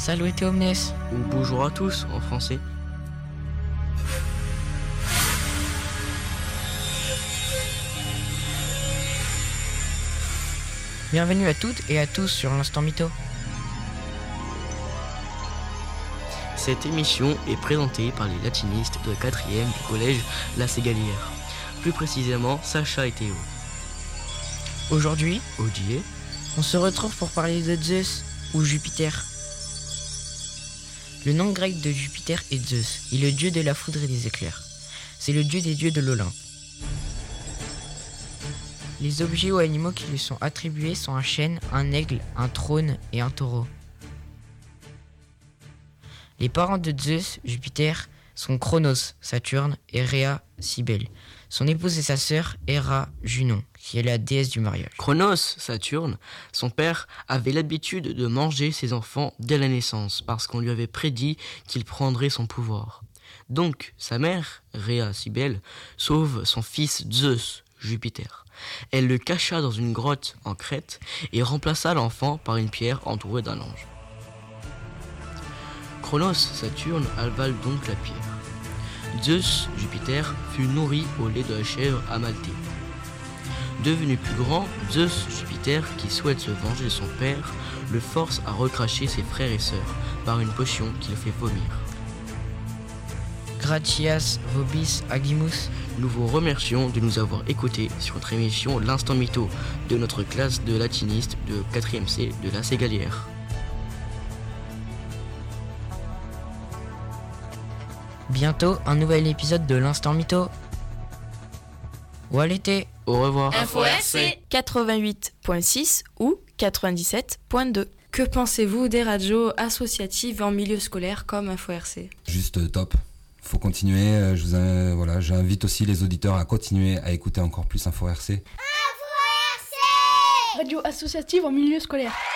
Saluete omnes, ou bonjour à tous en français. Bienvenue à toutes et à tous sur l'Instant Mytho. Cette émission est présentée par les latinistes de 4e du collège La Ségalière. Plus précisément, Sacha et Théo. Aujourd'hui, Odie, on se retrouve pour parler de Zeus ou Jupiter. Le nom grec de Jupiter est Zeus, il est le dieu de la foudre et des éclairs. C'est le dieu des dieux de l'Olympe. Les objets ou animaux qui lui sont attribués sont un chêne, un aigle, un trône et un taureau. Les parents de Zeus, Jupiter, sont Cronos, Saturne, et Rhea, Cybèle. Son épouse et sa sœur, Héra, Junon, qui est la déesse du mariage. Cronos, Saturne, son père avait l'habitude de manger ses enfants dès la naissance parce qu'on lui avait prédit qu'il prendrait son pouvoir. Donc, sa mère, Rhea, Cybèle, sauve son fils Zeus, Jupiter. Elle le cacha dans une grotte en Crète et remplaça l'enfant par une pierre entourée d'un ange. Cronos, Saturne avalent donc la pierre. Zeus, Jupiter, fut nourri au lait de la chèvre Amalthée. Devenu plus grand, Zeus, Jupiter, qui souhaite se venger de son père, le force à recracher ses frères et sœurs par une potion qui le fait vomir. Gratias, vobis, agimus. Nous vous remercions de nous avoir écoutés sur notre émission L'Instant Mytho de notre classe de latiniste de 4e C de La Ségalière. Bientôt, un nouvel épisode de l'Instant Mytho. Ou à l'été. Au revoir. Info RC 88.6 ou 97.2. Que pensez-vous des radios associatives en milieu scolaire comme Info RC ? Juste top. Faut continuer. J'invite aussi les auditeurs à continuer à écouter encore plus Info RC. Radio associative en milieu scolaire.